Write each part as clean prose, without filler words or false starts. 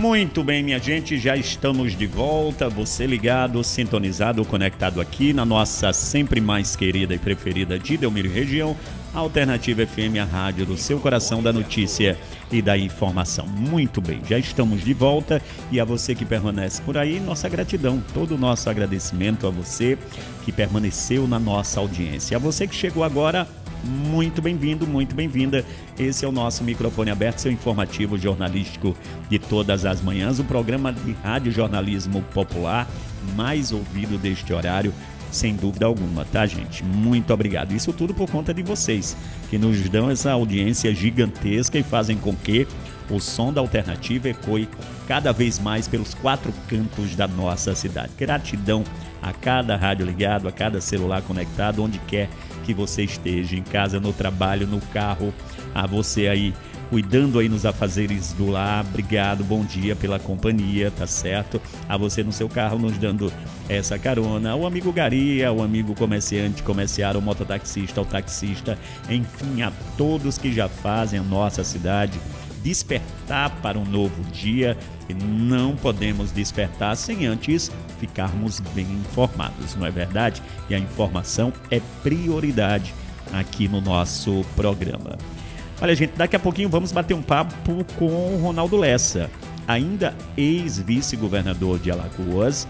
Muito bem, minha gente, já estamos de volta. Você ligado, sintonizado, conectado aqui na nossa sempre mais querida e preferida de Delmiro Região, Alternativa FM, a rádio do seu coração, da notícia e da informação. Muito bem, já estamos de volta e a você que permanece por aí, nossa gratidão, todo o nosso agradecimento a você que permaneceu na nossa audiência. A você que chegou agora, muito bem-vindo, muito bem-vinda. Esse é o nosso microfone aberto, seu informativo jornalístico de todas as manhãs, o programa de rádio jornalismo popular mais ouvido deste horário, sem dúvida alguma, tá, gente? Muito obrigado. Isso tudo por conta de vocês, que nos dão essa audiência gigantesca e fazem com que o som da Alternativa ecoe cada vez mais pelos 4 cantos da nossa cidade. Gratidão a cada rádio ligado, a cada celular conectado, onde quer que você esteja, em casa, no trabalho, no carro, a você aí cuidando aí nos afazeres do lar. Obrigado, bom dia pela companhia, tá certo? A você no seu carro nos dando essa carona, o amigo gari, o amigo comerciante, comerciário, o mototaxista, o taxista, enfim, a todos que já fazem a nossa cidade despertar para um novo dia. E não podemos despertar sem antes ficarmos bem informados, não é verdade? E a informação é prioridade aqui no nosso programa. Olha, gente, daqui a pouquinho vamos bater um papo com o Ronaldo Lessa, ainda ex-vice-governador de Alagoas,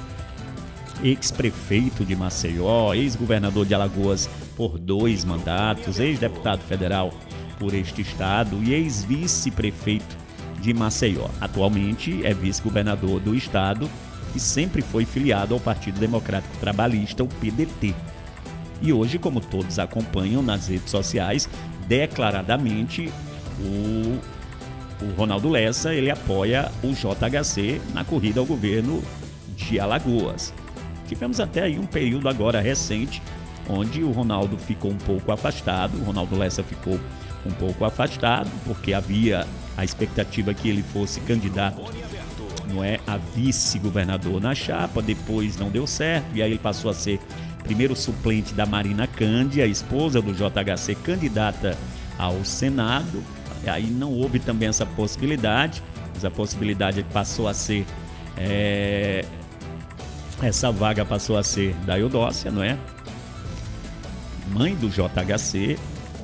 ex-prefeito de Maceió, ex-governador de Alagoas por 2 mandatos, ex-deputado federal por este estado e ex-vice-prefeito de Maceió. Atualmente é vice-governador do estado e sempre foi filiado ao Partido Democrático Trabalhista, o PDT. E hoje, como todos acompanham nas redes sociais, declaradamente o Ronaldo Lessa, ele apoia o JHC na corrida ao governo de Alagoas. Tivemos até aí um período agora recente, onde o Ronaldo ficou um pouco afastado, o Ronaldo Lessa ficou um pouco afastado, porque havia a expectativa que ele fosse candidato, não é, a vice-governador na chapa. Depois não deu certo, e aí ele passou a ser primeiro suplente da Marina Cândia, a esposa do JHC, candidata ao Senado. E aí não houve também essa possibilidade, mas a possibilidade passou a ser, essa vaga passou a ser da Eudócia, não é? Mãe do JHC.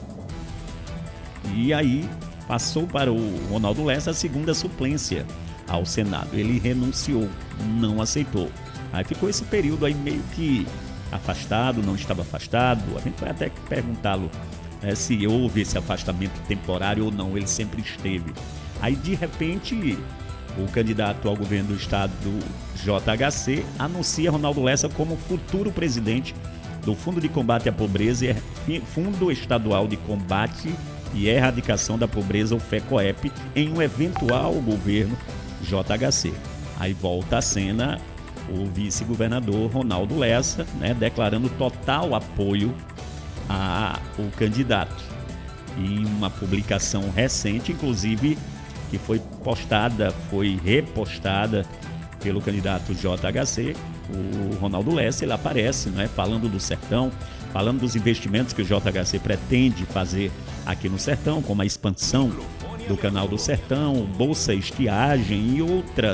E aí passou para o Ronaldo Lessa a segunda suplência ao Senado. Ele renunciou, não aceitou. Aí ficou esse período aí meio que afastado, não estava afastado. A gente vai até perguntá-lo se houve esse afastamento temporário ou não. Ele sempre esteve. Aí de repente o candidato ao governo do estado do JHC anuncia Ronaldo Lessa como futuro presidente do Fundo de Combate à Pobreza e Fundo Estadual de Combate e Erradicação da Pobreza, o FECOEP, em um eventual governo JHC. Aí volta a cena o vice-governador Ronaldo Lessa, né, declarando total apoio ao candidato. Em uma publicação recente, inclusive, que foi repostada pelo candidato JHC, o Ronaldo Lessa, ele aparece, né, falando do sertão, falando dos investimentos que o JHC pretende fazer aqui no sertão, como a expansão do Canal do Sertão, Bolsa Estiagem e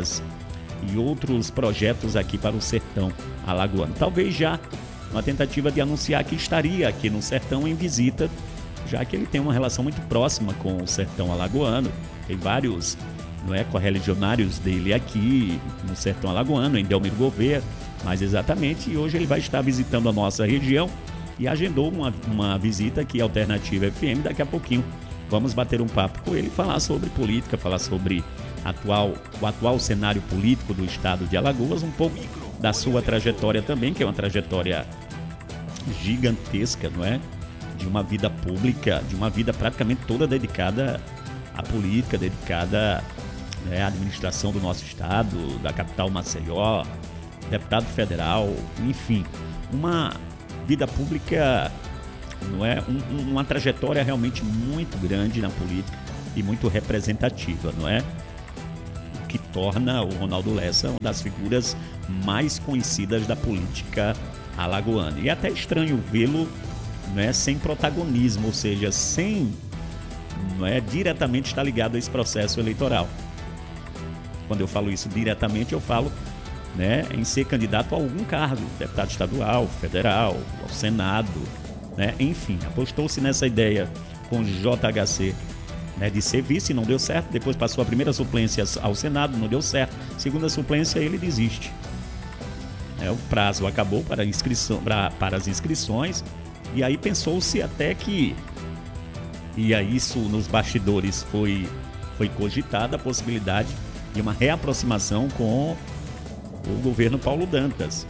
outros projetos aqui para o sertão alagoano. Talvez já uma tentativa de anunciar que estaria aqui no sertão em visita, já que ele tem uma relação muito próxima com o sertão alagoano. Tem vários, não é, correligionários dele aqui no sertão alagoano, em Delmiro Gouveia, mais exatamente, e hoje ele vai estar visitando a nossa região e agendou uma visita aqui à Alternativa FM. Daqui a pouquinho vamos bater um papo com ele, falar sobre política, falar sobre o atual cenário político do estado de Alagoas, um pouco da sua trajetória também, que é uma trajetória gigantesca, não é? De uma vida pública, de uma vida praticamente toda dedicada à política, dedicada, né, à administração do nosso estado, da capital Maceió, deputado federal, enfim, uma vida pública, não é, uma trajetória realmente muito grande na política e muito representativa, não é? O que torna o Ronaldo Lessa uma das figuras mais conhecidas da política alagoana. E é até estranho vê-lo, não é, sem protagonismo, ou seja, sem, não é, diretamente estar ligado a esse processo eleitoral. quando eu falo isso diretamente, eu falo, né, em ser candidato a algum cargo, deputado estadual, federal, ao Senado, né, enfim, apostou-se nessa ideia com o JHC, né, de ser vice, não deu certo, depois passou a primeira suplência ao Senado, não deu certo, segunda suplência ele desiste. O prazo acabou para as inscrições, e aí pensou-se até que, e aí isso nos bastidores foi cogitada a possibilidade de uma reaproximação com o governo Paulo Dantas,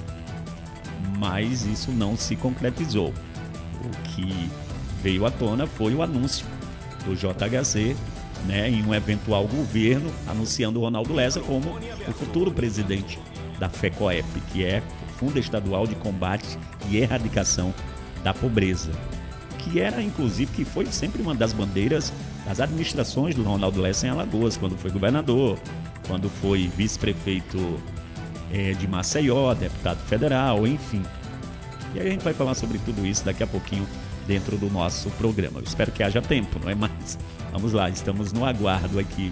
mas isso não se concretizou. O que veio à tona foi o anúncio do JHC, né, em um eventual governo, anunciando o Ronaldo Lessa como o futuro presidente da FECOEP, que é o Fundo Estadual de Combate e Erradicação da Pobreza, que era, inclusive, que foi sempre uma das bandeiras das administrações do Ronaldo Lessa em Alagoas, quando foi governador, quando foi vice-prefeito de Maceió, deputado federal, enfim. E aí a gente vai falar sobre tudo isso daqui a pouquinho dentro do nosso programa. Eu espero que haja tempo, não é mais? Vamos lá, estamos no aguardo aqui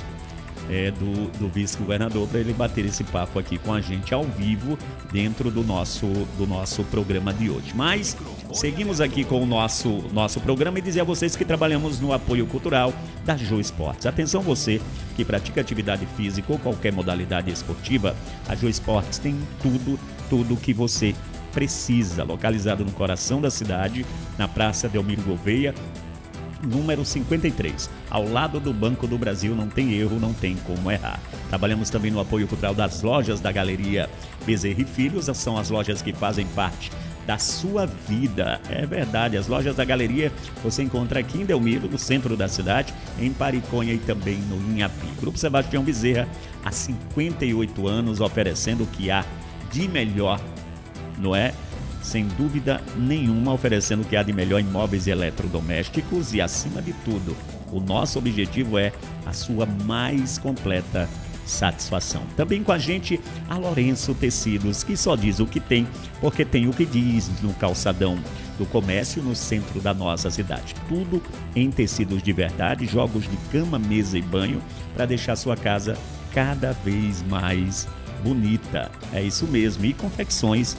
do vice-governador para ele bater esse papo aqui com a gente ao vivo dentro do nosso programa de hoje. Mas seguimos aqui com o nosso programa e dizer a vocês que trabalhamos no apoio cultural da Jô Esportes. Atenção você que pratica atividade física ou qualquer modalidade esportiva, a Jô Esportes tem tudo que você precisa, localizado no coração da cidade, na Praça Delmiro Gouveia, número 53, ao lado do Banco do Brasil. Não tem erro, não tem como errar. Trabalhamos também no apoio cultural das lojas da Galeria Bezerra e Filhos. São as lojas que fazem parte da sua vida. É verdade, as lojas da Galeria você encontra aqui em Delmiro, no centro da cidade, em Pariconha e também no Inhapi. Grupo Sebastião Bezerra, há 58 anos, oferecendo o que há de melhor, não é? Sem dúvida nenhuma, oferecendo o que há de melhor em móveis e eletrodomésticos e, acima de tudo, o nosso objetivo é a sua mais completa satisfação. Também com a gente, a Lourenço Tecidos, que só diz o que tem, porque tem o que diz, no calçadão do comércio, no centro da nossa cidade. Tudo em tecidos de verdade, jogos de cama, mesa e banho, para deixar sua casa cada vez mais bonita. É isso mesmo, e confecções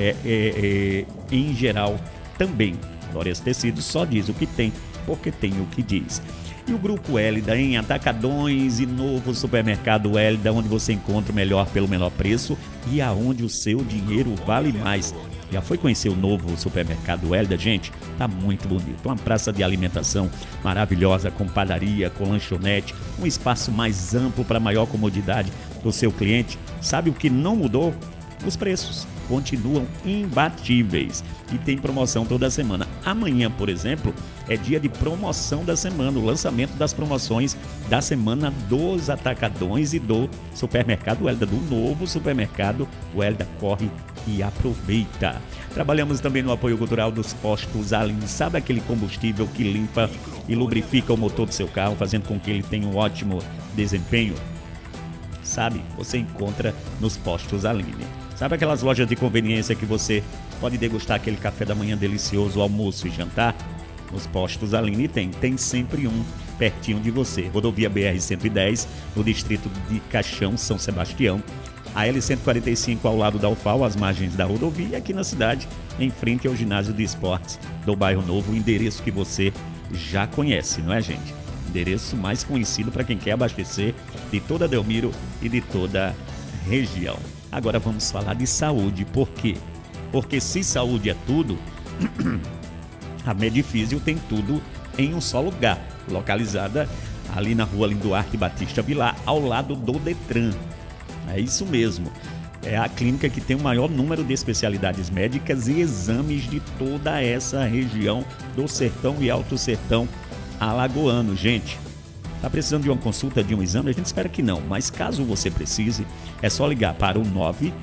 em geral também. Lourenço Tecidos só diz o que tem, porque tem o que diz. E o Grupo Hélida em Atacadões e novo supermercado Hélida, onde você encontra o melhor pelo menor preço e aonde o seu dinheiro vale mais. Já foi conhecer o novo supermercado Hélida, gente? Tá muito bonito. Uma praça de alimentação maravilhosa, com padaria, com lanchonete, um espaço mais amplo para maior comodidade do seu cliente. Sabe o que não mudou? Os preços continuam imbatíveis e tem promoção toda semana. Amanhã, por exemplo, é dia de promoção da semana, o lançamento das promoções da semana dos Atacadões e do supermercado Hélida, do novo supermercado Hélida. Corre e aproveita. Trabalhamos também no apoio cultural dos postos Aline. Sabe aquele combustível que limpa e lubrifica o motor do seu carro, fazendo com que ele tenha um ótimo desempenho? Sabe, você encontra nos postos Aline. Sabe aquelas lojas de conveniência que você pode degustar aquele café da manhã delicioso, almoço e jantar? Nos postos Aline tem sempre um pertinho de você. Rodovia BR-110, no distrito de Caixão, São Sebastião. A L-145 ao lado da UFAL, às margens da rodovia, e aqui na cidade, em frente ao ginásio de esportes do Bairro Novo, o endereço que você já conhece, não é, gente? Endereço mais conhecido para quem quer abastecer de toda Delmiro e de toda a região. Agora vamos falar de saúde. Por quê? Porque se saúde é tudo, a Medifísio tem tudo em um só lugar, localizada ali na rua Linduarte Batista Vilar, ao lado do Detran. É isso mesmo. É a clínica que tem o maior número de especialidades médicas e exames de toda essa região do Sertão e Alto Sertão alagoano. Gente, tá precisando de uma consulta, de um exame? A gente espera que não, mas caso você precise, é só ligar para o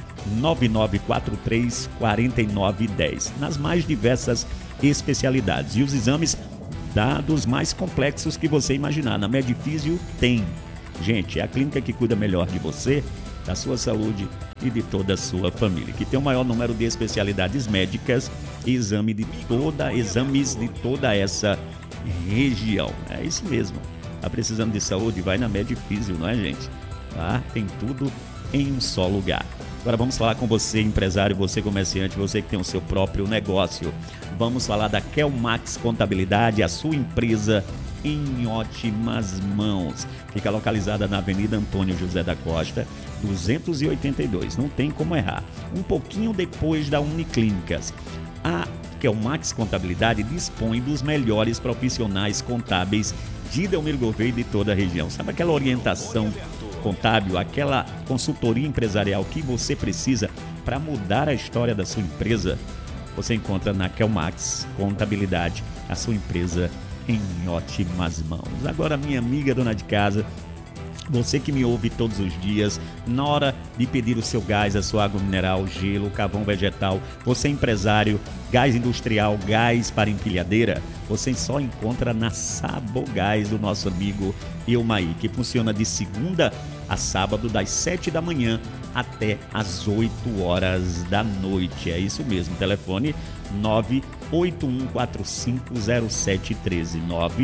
999434910, nas mais diversas especialidades. E os exames dos mais complexos que você imaginar, na Medifísio tem. Gente, é a clínica que cuida melhor de você, da sua saúde e de toda a sua família, que tem o maior número de especialidades médicas e exames de toda essa região. É isso mesmo. Tá precisando de saúde? Vai na Medifísio, não é, gente? tá? Tem tudo em um só lugar. Agora vamos falar com você, empresário, você comerciante, você que tem o seu próprio negócio. Vamos falar da Kelmax Contabilidade, a sua empresa em ótimas mãos. Fica localizada na Avenida Antônio José da Costa, 282. Não tem como errar. Um pouquinho depois da Uniclínicas. A Kelmax Contabilidade dispõe dos melhores profissionais contábeis de Delmiro Gouveia e de toda a região. Sabe aquela orientação contábil, aquela consultoria empresarial que você precisa para mudar a história da sua empresa? Você encontra na Kelmax Contabilidade, a sua empresa em ótimas mãos. Agora, minha amiga dona de casa, você que me ouve todos os dias, na hora de pedir o seu gás, a sua água mineral, gelo, carvão vegetal, você empresário, gás industrial, gás para empilhadeira, você só encontra na Sabogás do nosso amigo Ilmaí, que funciona de segunda a sábado, das 7 da manhã até as 8 horas da noite. É isso mesmo, telefone 981450713,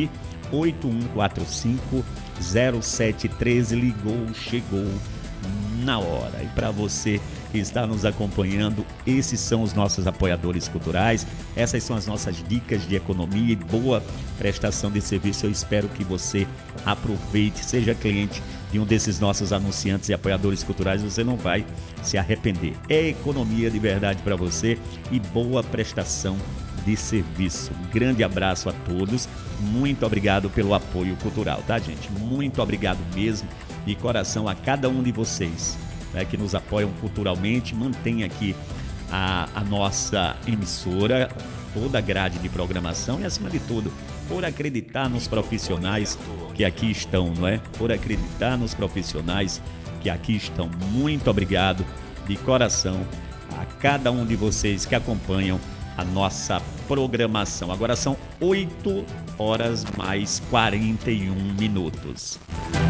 981450713, ligou, chegou na hora. E para você que está nos acompanhando, esses são os nossos apoiadores culturais, essas são as nossas dicas de economia e boa prestação de serviço. Eu espero que você aproveite, seja cliente de um desses nossos anunciantes e apoiadores culturais, você não vai se arrepender. É economia de verdade para você e boa prestação de serviço. Um grande abraço a todos, muito obrigado pelo apoio cultural, tá, gente? Muito obrigado mesmo, de coração, a cada um de vocês, né, que nos apoiam culturalmente, mantém aqui a nossa emissora, toda a grade de programação e, acima de tudo, por acreditar nos profissionais que aqui estão, não é? Por acreditar nos profissionais que aqui estão. Muito obrigado de coração a cada um de vocês que acompanham a nossa programação. Agora são 8 horas mais 41 minutos.